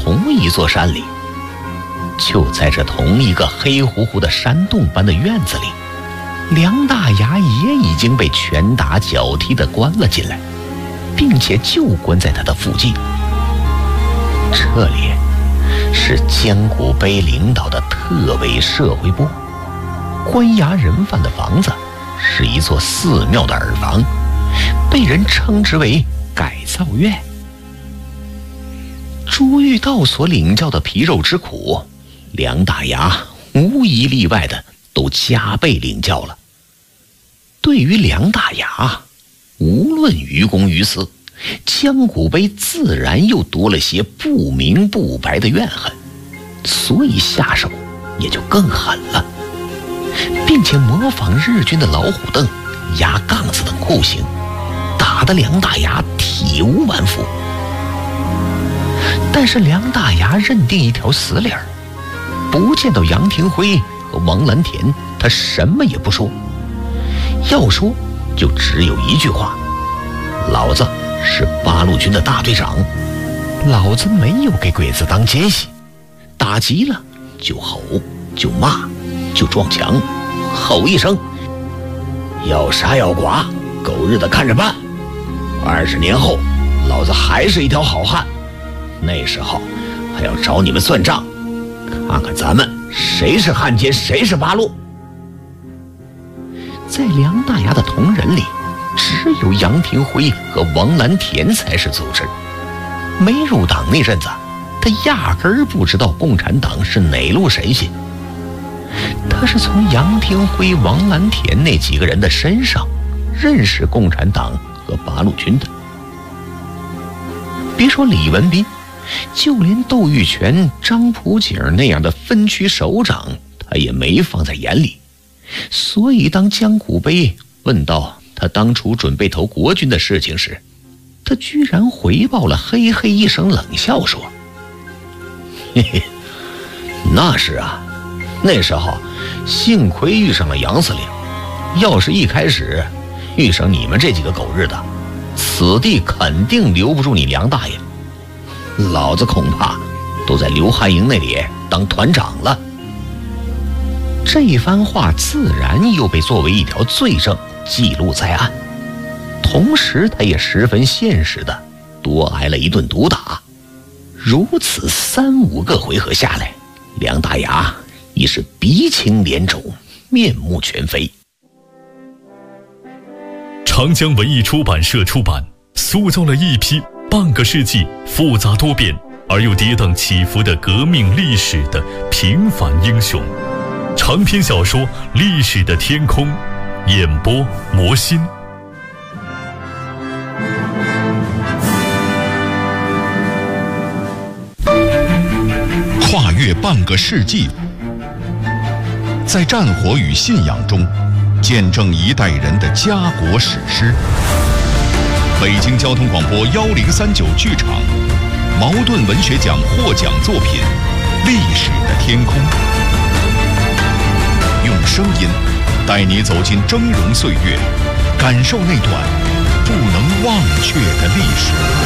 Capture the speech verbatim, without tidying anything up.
同一座山里。就在这同一个黑乎乎的山洞般的院子里，梁大牙也已经被拳打脚踢地关了进来，并且就关在他的附近。这里是江古碑领导的特委社会部，关押人犯的房子是一座寺庙的耳房，被人称之为改造院。朱玉道所领教的皮肉之苦，梁大牙无一例外的都加倍领教了。对于梁大牙，无论于公于私，江古碑自然又多了些不明不白的怨恨，所以下手也就更狠了，并且模仿日军的老虎凳、压杠子等酷刑，打得梁大牙体无完肤。但是梁大牙认定一条死理儿，不见到杨廷辉和王蓝田，他什么也不说。要说就只有一句话：老子是八路军的大队长，老子没有给鬼子当奸细，打急了就吼就骂就撞墙，吼一声要杀要剐，狗日的看着办。二十年后老子还是一条好汉，那时候还要找你们算账，看看咱们谁是汉奸谁是八路。在梁大牙的同仁里，只有杨廷辉和王蓝田才是组织。没入党那阵子，他压根儿不知道共产党是哪路神仙，他是从杨廷辉、王蓝田那几个人的身上认识共产党和八路军的。别说李文斌，就连窦玉泉、张普景那样的分区首长，他也没放在眼里。所以当江古碑问到他当初准备投国军的事情时，他居然回报了嘿嘿一声冷笑，说嘿嘿，那是啊，那时候幸亏遇上了杨司令，要是一开始遇上你们这几个狗日的，此地肯定留不住你梁大爷，老子恐怕都在刘汉营那里当团长了。这番话自然又被作为一条罪证记录在案，同时他也十分现实的多挨了一顿毒打。如此三五个回合下来，梁大牙已是鼻青脸肿，面目全非。 长江文艺出版社出版，塑造了一批半个世纪复杂多变而又跌宕起伏的革命历史的平凡英雄。长篇小说《历史的天空》，演播魔心。 跨越半个世纪，在战火与信仰中见证一代人的家国史诗。北京交通广播幺零三九剧场，茅盾文学奖获奖作品《历史的天空》，用声音带你走进峥嵘岁月，感受那段不能忘却的历史。